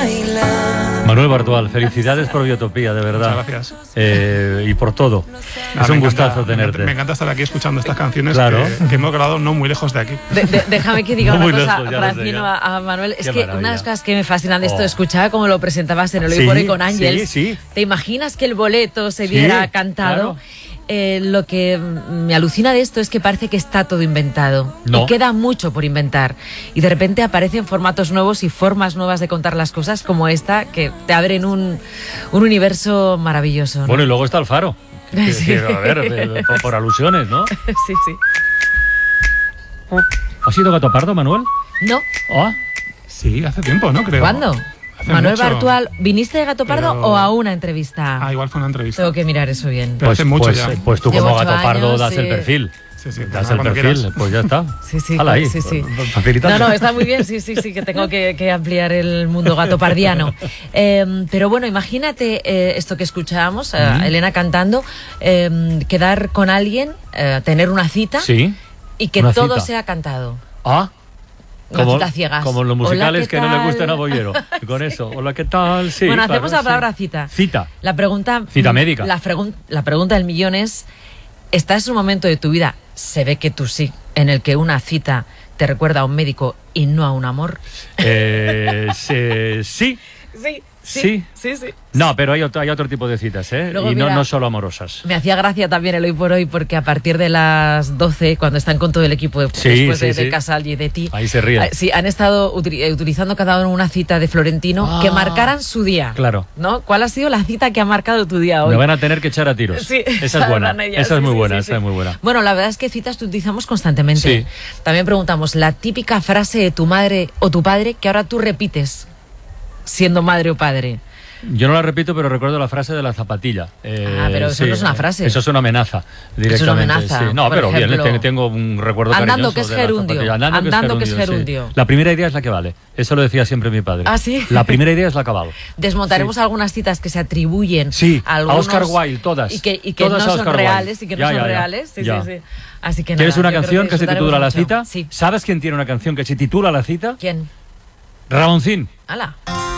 Manuel Bartual, felicidades por Biotopía, de verdad. Muchas gracias. Y por todo. Es un gustazo tenerte. Me encanta estar aquí escuchando estas canciones Claro. que hemos grabado no muy lejos de aquí. Déjame que diga No una muy cosa, lejos, ya lo sé, Francino, ya. a Manuel. Es Qué que una de maravilla. las cosas que me fascinan de esto, Oh. escuchaba cómo lo presentabas en el Hoy Sí, por Hoy con Ángels. sí. ¿Te imaginas que el boleto se diera Sí, cantado? claro. Lo que me alucina de esto es que parece que está todo inventado. No. Y queda mucho por inventar. Y de repente aparecen formatos nuevos y formas nuevas de contar las cosas como esta, que te abren un universo maravilloso, ¿no? Bueno, y luego está el Faro. Sí. A ver, por alusiones, ¿no? Sí, sí. ¿Has sido Gato Pardo, Manuel? No, Ah, Sí, hace tiempo, ¿no? Creo. ¿cuándo? Hace Manuel mucho. Bartual, ¿viniste de Gato Pardo Pero- o a una entrevista? Igual fue una entrevista. Tengo que mirar eso bien. Pero hace mucho ya. pues tú Llevo como 8 Gato Pardo años, das sí. el perfil. Sí, sí, Das cuando el perfil, quieras. pues ya está. Sí, sí, Hala ahí, sí, sí. facilitando. No, está muy bien, sí, que tengo que ampliar el mundo gatopardiano. Pero bueno, imagínate esto que escuchábamos, a Elena cantando, quedar con alguien, tener una cita Sí. y que una todo cita. sea cantado. Ah, Una cita a ciegas. como los Hola, musicales ¿qué que no le tal? gustan a Bollero. Y con eso, hola, ¿qué tal? Sí, Bueno, claro, hacemos la sí. palabra cita. Cita. La pregunta... Cita médica. La pregunta del millón es, ¿estás en un momento de tu vida, se ve que tú sí, en el que una cita te recuerda a un médico y no a un amor? Sí. Sí. No, pero hay otro tipo de citas, ¿eh? Luego, y mira, no solo amorosas. Me hacía gracia también el Hoy por Hoy, porque a partir de las 12, cuando están con todo el equipo después de Casal y de ti, Ahí se ríen. sí, han estado utilizando cada uno una cita de Florentino que marcaran su día. Claro. ¿No? ¿Cuál ha sido la cita que ha marcado tu día hoy? Me van a tener que echar a tiros. Sí, Esa es buena. sabrán ellas, Esa es sí, muy sí, buena, sí, esa sí. es muy buena. Bueno, la verdad es que citas que utilizamos constantemente. Sí. También preguntamos la típica frase de tu madre o tu padre que ahora tú repites siendo madre o padre. Yo no la repito, pero recuerdo la frase de la zapatilla. Pero eso no es una frase. Eso es una amenaza, directamente. Es una amenaza, sí. No, por pero ejemplo, bien, tengo un recuerdo andando, cariñoso que es de la gerundio. zapatilla. Andando, que es sí. gerundio. La primera idea es la que vale. Eso lo decía siempre mi padre. ¿Ah, sí? La primera idea es la cabal. Desmontaremos algunas citas que se atribuyen Sí, a a algunos, Oscar Wilde, todas. y que Todas no a son Oscar reales Wilde. y que no Ya, son ya. reales. Sí, Ya. sí. Así que ¿Quieres nada, una yo creo canción que se titula La disfrutaremos cita? mucho. Sí. ¿Sabes quién tiene una canción que se titula La cita? ¿Quién? Ramoncín. ¡Hala!